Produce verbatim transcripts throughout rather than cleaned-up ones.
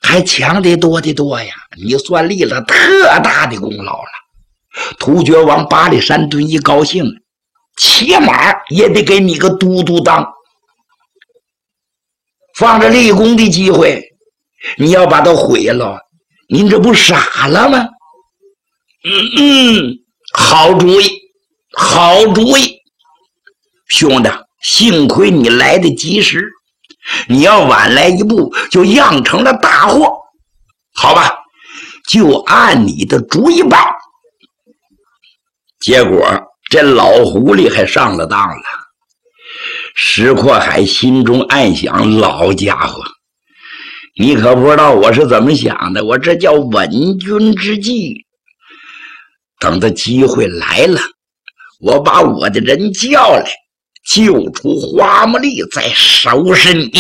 还抢的多的多呀！你算立了特大的功劳了。突厥王巴力山顿一高兴，起码也得给你个都督当。放着立功的机会，你要把它毁了，您这不傻了吗？嗯嗯，好主意，好主意，兄弟，幸亏你来得及时。你要晚来一步，就酿成了大祸。好吧，就按你的主意办。结果这老狐狸还上了当了。石阔海心中暗想：老家伙，你可不知道我是怎么想的，我这叫稳军之计。等到机会来了，我把我的人叫来，救出花木丽，再收拾你。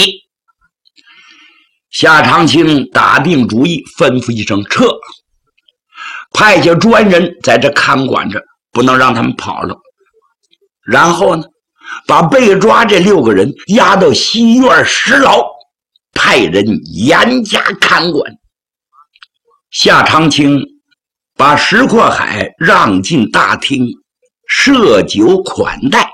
夏长青打定主意，吩咐一声撤，派下专人在这看管着，不能让他们跑了。然后呢，把被抓这六个人押到西院石牢，派人严加看管。夏长青把石阔海让进大厅，设酒款待。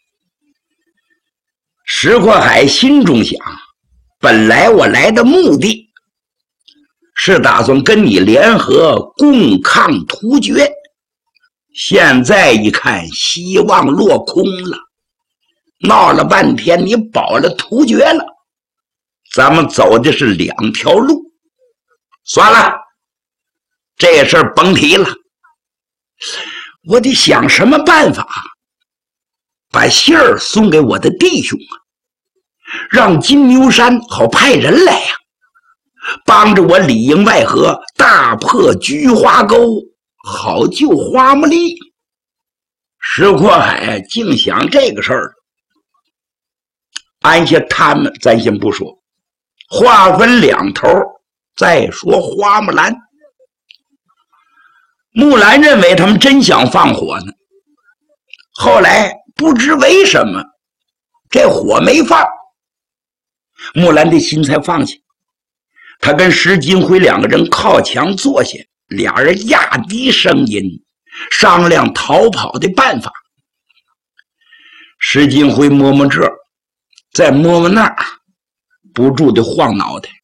石阔海心中想，本来我来的目的是打算跟你联合共抗突厥，现在一看希望落空了，闹了半天你保了突厥了，咱们走的是两条路。算了，这事儿甭提了，我得想什么办法把信儿送给我的弟兄啊，让金牛山好派人来呀、啊，帮着我里应外合，大破菊花沟，好救花木丽。石阔海竟想这个事儿，按下他们咱先不说，划分两头，再说花木兰。木兰认为他们真想放火呢，后来不知为什么这火没放，木兰的心才放下。他跟石金辉两个人靠墙坐下，俩人压低声音商量逃跑的办法。石金辉摸摸这，再摸摸那，不住的晃脑袋，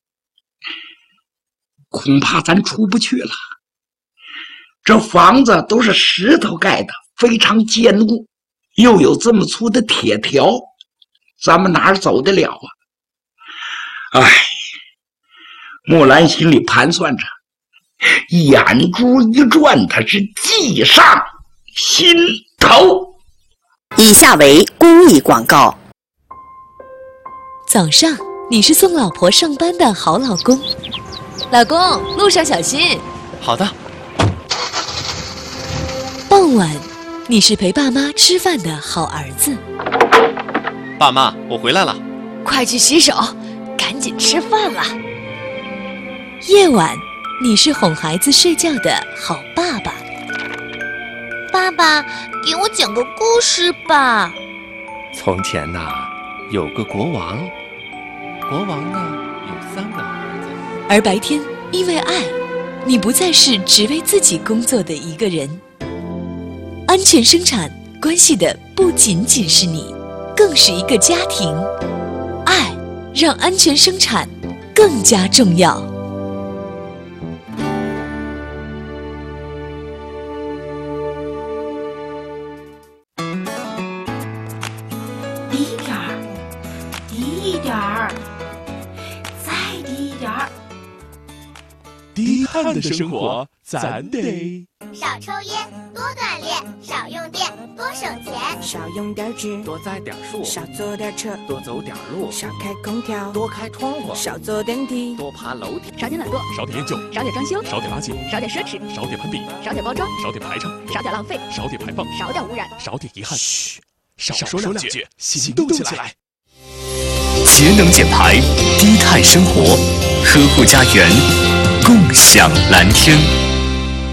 恐怕咱出不去了。这房子都是石头盖的，非常坚固，又有这么粗的铁条，咱们哪儿走得了啊？哎，木兰心里盘算着，眼珠一转，他是计上心头。 以下为公益广告。 早上，你是送老婆上班的好老公，老公路上小心。 好的。 傍晚，你是陪爸妈吃饭的好儿子。 爸妈，我回来了。 快去洗手，赶紧吃饭了。夜晚，你是哄孩子睡觉的好爸爸。 爸爸，给我讲个故事吧。 从前呐、啊，有个国王，国王呢有三个儿子。 而白天，因为爱，你不再是只为自己工作的一个人。安全生产关系的不仅仅是你，更是一个家庭。爱让安全生产更加重要。 低一点儿，低一点儿，再低一点儿。 低碳的生活，咱得少抽烟，多锻炼；少用电，多省钱； 少用点纸， 多栽点树； 少坐点车， 多走点路； 少开空调， 多开窗户； 少坐电梯， 多爬楼梯； 少点懒惰， 少点烟酒； 少点装修， 少点垃圾； 少点奢侈； 少点攀比； 少点包装； 少点排场； 少点浪费； 少点排放； 少点污染； 少点遗憾。嘘，少说两句，行动起来！ 节能减排，低碳生活，呵护家园，共享蓝天。